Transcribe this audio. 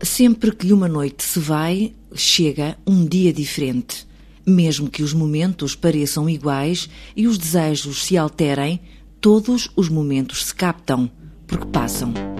Sempre que uma noite se vai, chega um dia diferente. Mesmo que os momentos pareçam iguais e os desejos se alterem, todos os momentos se captam, porque passam.